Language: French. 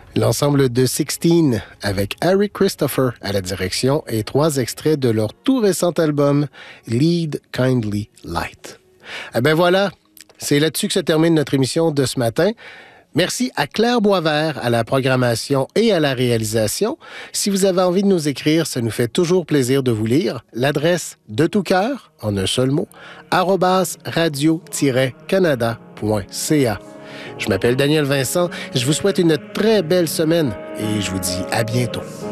L'ensemble de Sixteen avec Harry Christopher à la direction et 3 extraits de leur tout récent album Lead Kindly Light. Eh bien voilà, c'est là-dessus que se termine notre émission de ce matin. Merci à Claire Boisvert à la programmation et à la réalisation. Si vous avez envie de nous écrire, ça nous fait toujours plaisir de vous lire. L'adresse de tout cœur, en un seul mot, @radio-canada.ca. Je m'appelle Daniel Vincent, je vous souhaite une très belle semaine et je vous dis à bientôt.